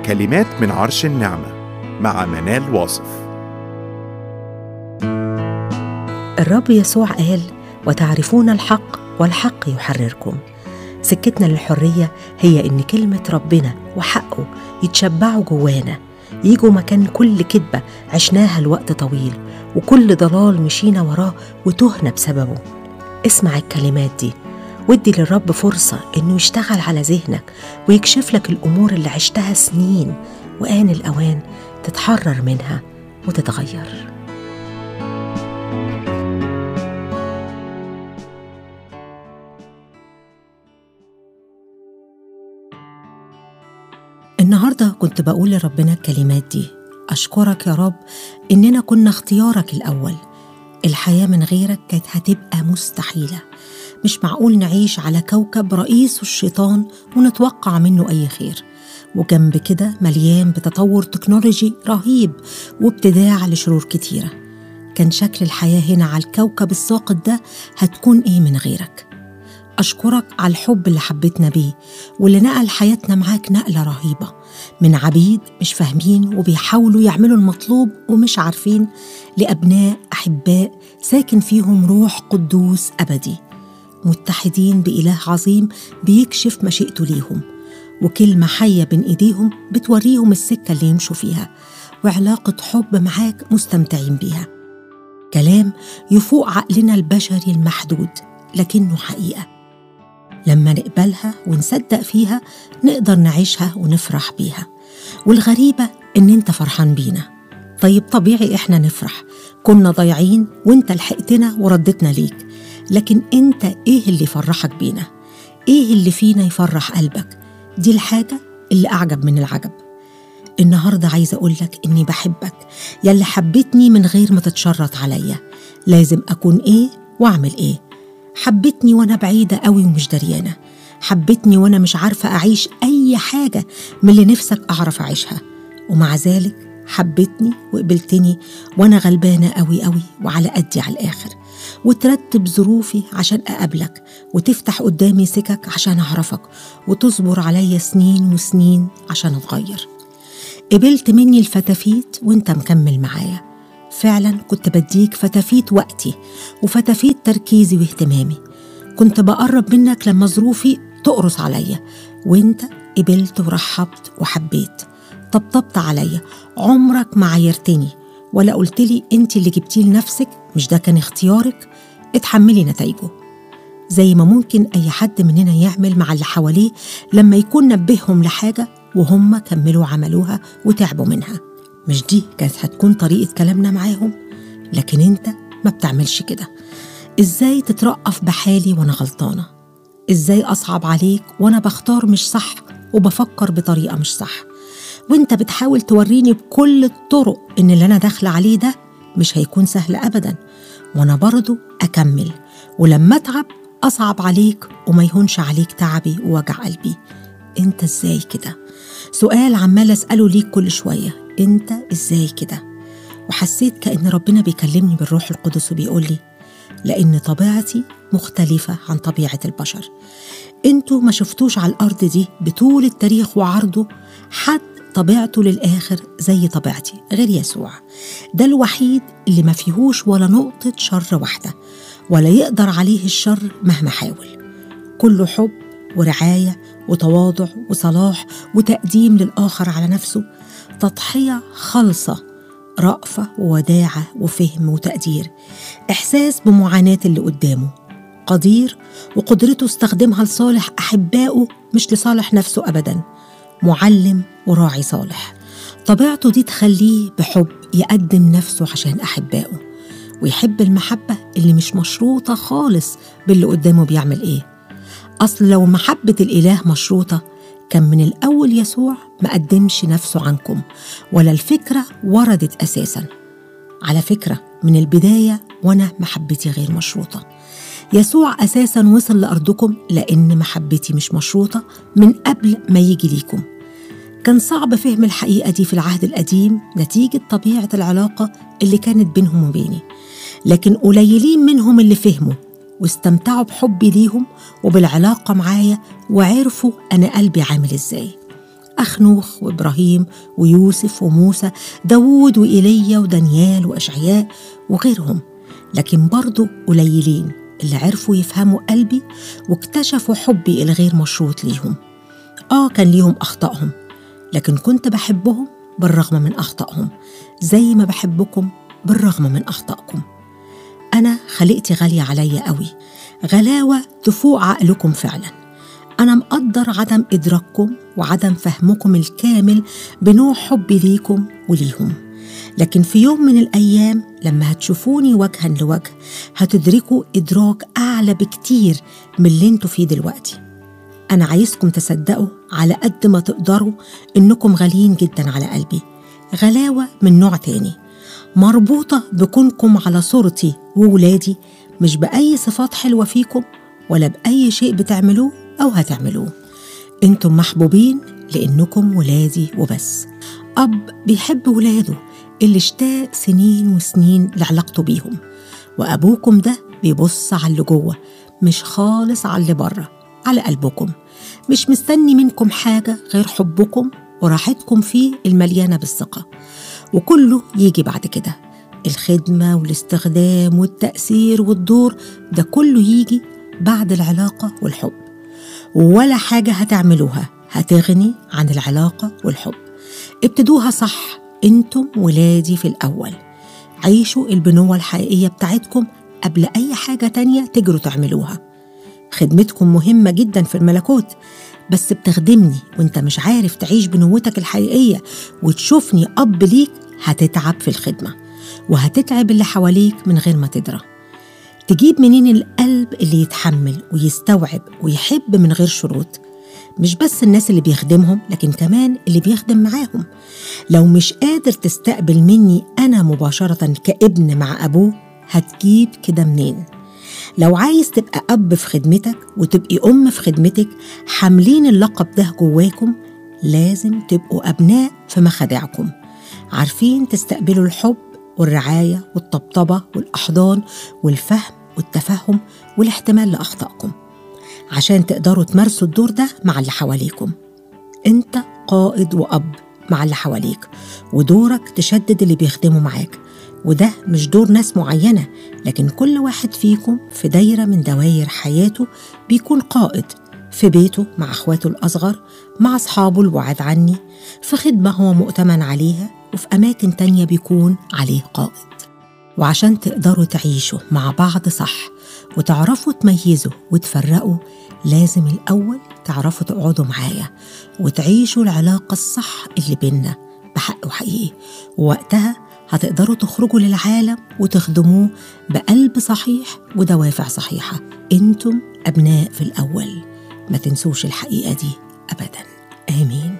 كلمات من عرش النعمة مع منال واصف. الرب يسوع قال: وتعرفون الحق والحق يحرركم. سكتنا للحرية هي إن كلمة ربنا وحقه يتشبعوا جوانا، يجوا مكان كل كذبة عشناها لوقت طويل وكل ضلال مشينا وراه وتهنا بسببه. اسمع الكلمات دي وادي للرب فرصة إنه يشتغل على ذهنك ويكشف لك الأمور اللي عشتها سنين، وآن الأوان تتحرر منها وتتغير. النهاردة كنت بقول لربنا الكلمات دي: أشكرك يا رب إننا كنا اختيارك الأول. الحياة من غيرك كانت هتبقى مستحيلة. مش معقول نعيش على كوكب رئيسه الشيطان ونتوقع منه أي خير، وجنب كده مليان بتطور تكنولوجي رهيب وابتداع لشرور كتيرة. كان شكل الحياة هنا على الكوكب الساقط ده هتكون إيه من غيرك؟ أشكرك على الحب اللي حبيتنا بيه واللي نقل حياتنا معاك نقلة رهيبة، من عبيد مش فاهمين وبيحاولوا يعملوا المطلوب ومش عارفين، لأبناء أحباء ساكن فيهم روح قدوس أبدي، متحدين بإله عظيم بيكشف مشيئته ليهم، وكلمة حية بين إيديهم بتوريهم السكة اللي يمشوا فيها، وعلاقة حب معاك مستمتعين بيها. كلام يفوق عقلنا البشري المحدود لكنه حقيقة. لما نقبلها ونصدق فيها نقدر نعيشها ونفرح بيها. والغريبة إن أنت فرحان بينا. طيب طبيعي إحنا نفرح، كنا ضايعين وإنت لحقتنا وردتنا ليك، لكن أنت إيه اللي يفرحك بينا؟ إيه اللي فينا يفرح قلبك؟ دي الحاجة اللي أعجب من العجب. النهاردة عايزة أقولك إني بحبك، يلي حبتني من غير ما تتشرط عليا لازم أكون إيه وأعمل إيه. حبتني وأنا بعيدة قوي ومش دريانة، حبتني وأنا مش عارفة أعيش أي حاجة من اللي نفسك أعرف أعيشها، ومع ذلك حبتني وقبلتني وأنا غلبانة قوي قوي وعلى قدي على الآخر، وترتب ظروفي عشان أقابلك، وتفتح قدامي سكك عشان أعرفك، وتصبر عليا سنين وسنين عشان أتغير. قبلت مني الفتافيت وانت مكمل معايا. فعلا كنت بديك فتافيت وقتي وفتافيت تركيزي واهتمامي. كنت بقرب منك لما ظروفي تقرص عليا، وانت قبلت ورحبت وحبيت، طبطبت عليا، عمرك ما عايرتني ولا قلت لي انت اللي جبتيه لنفسك، مش ده كان اختيارك، اتحملي نتائجه. زي ما ممكن اي حد مننا يعمل مع اللي حواليه لما يكون نبههم لحاجة وهم كملوا عملوها وتعبوا منها. مش دي كانت هتكون طريقة كلامنا معاهم؟ لكن انت ما بتعملش كده. ازاي تترأف بحالي وانا غلطانة؟ ازاي اصعب عليك وانا بختار مش صح وبفكر بطريقة مش صح؟ وانت بتحاول توريني بكل الطرق ان اللي انا داخله عليه ده مش هيكون سهل ابدا، وانا برضو اكمل، ولما اتعب اصعب عليك وما يهونش عليك تعبي ووجع قلبي. انت ازاي كده؟ سؤال عمال اسأله ليك كل شوية، انت ازاي كده؟ وحسيت كأن ربنا بيكلمني بالروح القدس وبيقولي: لأن طبيعتي مختلفة عن طبيعة البشر. انتوا ما شفتوش على الأرض دي بطول التاريخ وعرضه حد طبيعته للآخر زي طبيعتي غير يسوع. ده الوحيد اللي ما فيهوش ولا نقطة شر واحدة، ولا يقدر عليه الشر مهما حاول. كله حب ورعاية وتواضع وصلاح وتقديم للآخر على نفسه، تضحية خالصة، رأفة ووداعة وفهم وتقدير، إحساس بمعاناة اللي قدامه، قدير وقدرته استخدمها لصالح أحبائه مش لصالح نفسه أبدا، معلم وراعي صالح. طبيعته دي تخليه بحب يقدم نفسه عشان أحبائه، ويحب المحبة اللي مش مشروطة خالص باللي قدامه بيعمل إيه. أصل لو محبة الإله مشروطة كان من الأول يسوع ما قدمش نفسه عنكم، ولا الفكرة وردت أساساً. على فكرة من البداية وأنا محبتي غير مشروطة. يسوع أساساً وصل لأرضكم لأن محبتي مش مشروطة من قبل ما يجي ليكم. كان صعب فهم الحقيقة دي في العهد القديم نتيجة طبيعة العلاقة اللي كانت بينهم وبيني، لكن قليلين منهم اللي فهموا واستمتعوا بحبي ليهم وبالعلاقة معايا وعرفوا أنا قلبي عامل إزاي. أخنوخ وإبراهيم ويوسف وموسى، داود وإيليا ودانيال وأشعياء وغيرهم، لكن برضو قليلين اللي عرفوا يفهموا قلبي واكتشفوا حبي الغير مشروط ليهم. كان ليهم أخطائهم، لكن كنت بحبهم بالرغم من أخطائهم، زي ما بحبكم بالرغم من أخطائكم. أنا خلقتي غالية عليا قوي، غلاوة تفوق عقلكم فعلا. أنا مقدر عدم إدراككم وعدم فهمكم الكامل بنوع حبي ليكم وليهم، لكن في يوم من الأيام لما هتشوفوني وجها لوجه هتدركوا إدراك أعلى بكتير من اللي انتوا فيه دلوقتي. أنا عايزكم تصدقوا على قد ما تقدروا إنكم غاليين جدا على قلبي، غلاوة من نوع تاني مربوطة بكونكم على صورتي وولادي، مش بأي صفات حلوة فيكم ولا بأي شيء بتعملوه أو هتعملوه. انتم محبوبين لأنكم ولادي وبس. أب بيحب ولاده اللي اشتاق سنين وسنين لعلاقته بيهم، وأبوكم ده بيبص على اللي جوه مش خالص على اللي بره، على قلبكم، مش مستني منكم حاجة غير حبكم وراحتكم فيه المليانة بالثقة. وكله يجي بعد كده، الخدمة والاستخدام والتأثير والدور، ده كله يجي بعد العلاقة والحب، ولا حاجة هتعملوها هتغني عن العلاقة والحب. ابتدوها صح، انتم ولادي في الأول. عيشوا البنوة الحقيقية بتاعتكم قبل أي حاجة تانية تجروا تعملوها. خدمتكم مهمة جدا في الملكوت، بس بتخدمني وانت مش عارف تعيش بنوتك الحقيقية وتشوفني أب ليك، هتتعب في الخدمة وهتتعب اللي حواليك من غير ما تدرى. تجيب منين القلب اللي يتحمل ويستوعب ويحب من غير شروط؟ مش بس الناس اللي بيخدمهم، لكن كمان اللي بيخدم معاهم. لو مش قادر تستقبل مني أنا مباشرة كابن مع أبوه، هتجيب كده منين؟ لو عايز تبقى أب في خدمتك وتبقي أم في خدمتك حاملين اللقب ده جواكم، لازم تبقوا أبناء في مخادعكم، عارفين تستقبلوا الحب والرعاية والطبطبة والأحضان والفهم والتفهم والاحتمال لأخطائكم، عشان تقدروا تمارسوا الدور ده مع اللي حواليكم. انت قائد وأب مع اللي حواليك، ودورك تشدد اللي بيخدموا معاك، وده مش دور ناس معينة، لكن كل واحد فيكم في دايرة من دوائر حياته بيكون قائد، في بيته مع أخواته الأصغر، مع أصحابه البعاد عني، في خدمة هو مؤتمن عليها، وفي أماكن تانية بيكون عليه قائد. وعشان تقدروا تعيشوا مع بعض صح وتعرفوا تميزوا وتفرقوا، لازم الأول تعرفوا تقعدوا معايا وتعيشوا العلاقة الصح اللي بيننا بحق وحقيقي، ووقتها هتقدروا تخرجوا للعالم وتخدموه بقلب صحيح ودوافع صحيحة. انتم أبناء في الأول، ما تنسوش الحقيقة دي أبدا. آمين.